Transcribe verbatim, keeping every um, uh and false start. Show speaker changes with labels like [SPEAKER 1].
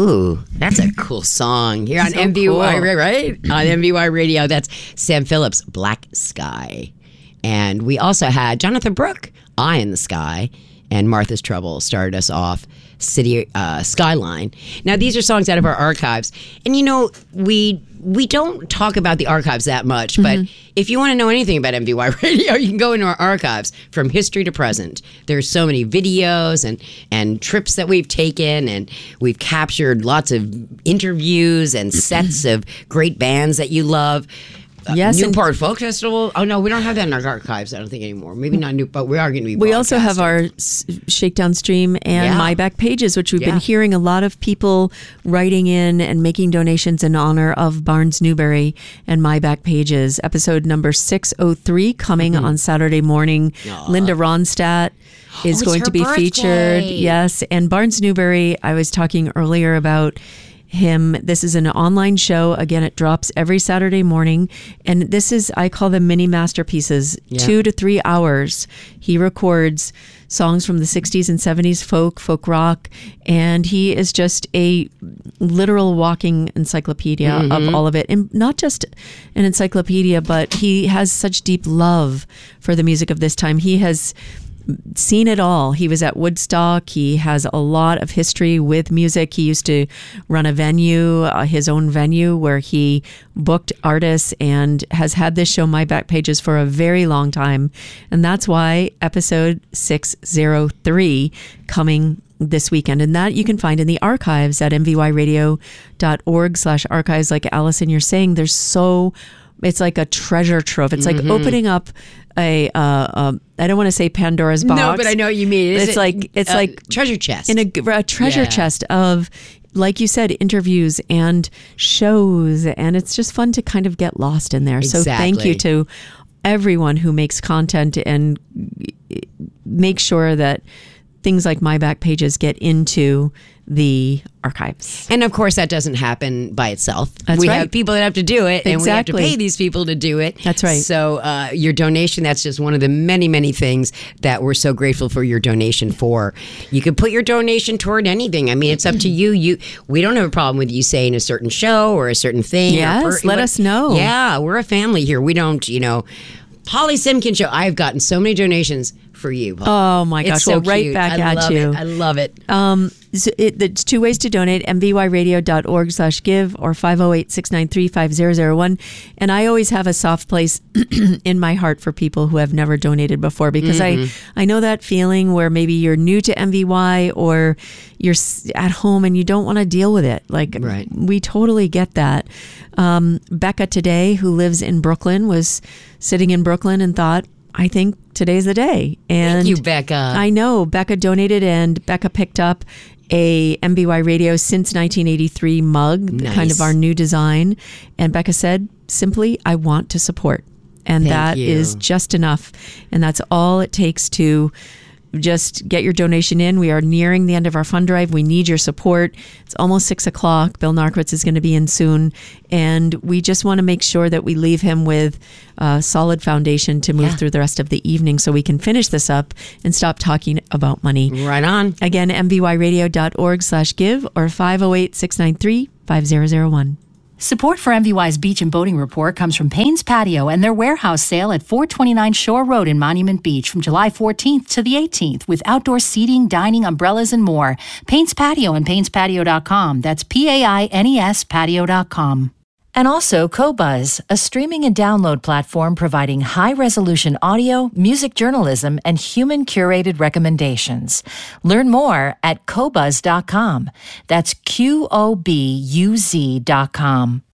[SPEAKER 1] Ooh, that's a cool song. Here on
[SPEAKER 2] So
[SPEAKER 1] M V Y,
[SPEAKER 2] cool.
[SPEAKER 1] right? On M V Y Radio, that's Sam Phillips, Black Sky. And we also had Jonathan Brooke, Eye in the Sky, and Martha's Trouble started us off, City uh, Skyline. Now, these are songs out of our archives. And, you know, we we don't talk about the archives that much, but
[SPEAKER 2] Mm-hmm.
[SPEAKER 1] if you want to know anything about M V Y Radio, you can go into our archives from history to present. There's so many videos and, and trips that we've taken, and we've captured lots of interviews and sets of great bands that you love. Uh,
[SPEAKER 2] Yes, and-
[SPEAKER 1] Newport Folk Festival. Oh no, we don't have that in our archives. I don't think anymore. Maybe not New, but we are going to be.
[SPEAKER 2] We also have
[SPEAKER 1] broadcasting.
[SPEAKER 2] our s- Shakedown Stream and
[SPEAKER 1] Yeah.
[SPEAKER 2] My Back Pages, which we've
[SPEAKER 1] Yeah.
[SPEAKER 2] been hearing a lot of people writing in and making donations in honor of Barnes Newberry and My Back Pages. Episode number six oh three coming on Saturday morning.
[SPEAKER 1] Aw.
[SPEAKER 2] Linda Ronstadt is
[SPEAKER 1] Oh, it's
[SPEAKER 2] going
[SPEAKER 1] her
[SPEAKER 2] to be
[SPEAKER 1] birthday.
[SPEAKER 2] featured. Yes. And Barnes Newberry, I was talking earlier about him. This is an online show. Again, it drops every Saturday morning. And this is, I call them mini masterpieces,
[SPEAKER 1] Yeah.
[SPEAKER 2] two to three hours. He records songs from the sixties and seventies, folk, folk rock. And he is just a literal walking encyclopedia of all of it. And not just an encyclopedia, but he has such deep love for the music of this time. He has seen it all. He was at Woodstock. He has a lot of history with music. He used to run a venue, uh, his own venue, where he booked artists, and has had this show, My Back Pages, for a very long time. And that's why episode six oh three coming this weekend. And that you can find in the archives at m v y radio dot org slash archives. Like Allison, you're saying, there's so, it's like a treasure trove. It's like opening up a, uh, um, I don't want to say Pandora's box.
[SPEAKER 1] No, but I know what you mean. Is
[SPEAKER 2] It's
[SPEAKER 1] it,
[SPEAKER 2] like, it's
[SPEAKER 1] uh,
[SPEAKER 2] like
[SPEAKER 1] treasure chest.
[SPEAKER 2] in a, a treasure
[SPEAKER 1] Yeah.
[SPEAKER 2] chest of, like you said, interviews and shows. And it's just fun to kind of get lost in there. So thank you
[SPEAKER 1] Exactly.
[SPEAKER 2] to everyone who makes content and make sure that things like My Back Pages get into the archives.
[SPEAKER 1] And of course, that doesn't happen by itself.
[SPEAKER 2] That's
[SPEAKER 1] we
[SPEAKER 2] right.
[SPEAKER 1] have people that have to do it, and we have to
[SPEAKER 2] Exactly.
[SPEAKER 1] pay these people to do it.
[SPEAKER 2] That's right.
[SPEAKER 1] So uh, your donation, that's just one of the many, many things that we're so grateful for your donation for. You can put your donation toward anything. I mean, it's up to you. You, we don't have a problem with you saying a certain show or a certain thing. or
[SPEAKER 2] Yes, let us know.
[SPEAKER 1] Yeah, we're a family here. We don't, you know, Holly Simpkin Show. I've gotten so many donations for you, Paul.
[SPEAKER 2] Oh my
[SPEAKER 1] It's
[SPEAKER 2] gosh.
[SPEAKER 1] so
[SPEAKER 2] Well, right
[SPEAKER 1] cute.
[SPEAKER 2] back
[SPEAKER 1] I
[SPEAKER 2] at
[SPEAKER 1] love
[SPEAKER 2] you.
[SPEAKER 1] It. I love it.
[SPEAKER 2] Um, so it, there's two ways to donate, m v y radio dot org slash give or five oh eight, six nine three, five oh oh one. And I always have a soft place in my heart for people who have never donated before, because I, I know that feeling where maybe you're new to M V Y or you're s- at home and you don't want to deal with it. Like,
[SPEAKER 1] Right.
[SPEAKER 2] we totally get that. Um, Becca today, who lives in Brooklyn, was sitting in Brooklyn and thought, I think today's the day. And
[SPEAKER 1] Thank you, Becca.
[SPEAKER 2] I know Becca donated, and Becca picked up a M B Y Radio since nineteen eighty-three mug,
[SPEAKER 1] Nice.
[SPEAKER 2] kind of our new design. And Becca said, simply, I want to support. And
[SPEAKER 1] Thank
[SPEAKER 2] that
[SPEAKER 1] you.
[SPEAKER 2] is just enough. And that's all it takes to just get your donation in. We are nearing the end of our fund drive. We need your support. It's almost six o'clock. Bill Narkowitz is going to be in soon. And we just want to make sure that we leave him with a solid foundation to move
[SPEAKER 1] Yeah.
[SPEAKER 2] through the rest of the evening so we can finish this up and stop talking about money.
[SPEAKER 1] Right on.
[SPEAKER 2] Again, m v y radio dot org slash give or five oh eight, six nine three, five oh oh one.
[SPEAKER 3] Support for M V Y's Beach and Boating Report comes from Payne's Patio and their warehouse sale at four twenty-nine Shore Road in Monument Beach from July fourteenth to the eighteenth with outdoor seating, dining, umbrellas, and more. Payne's Patio and paynes patio dot com. That's P A I N E S patio dot com. And also Qobuz, a streaming and download platform providing high-resolution audio, music journalism, and human-curated recommendations. Learn more at qobuz dot com. That's Q O B U Z dot com.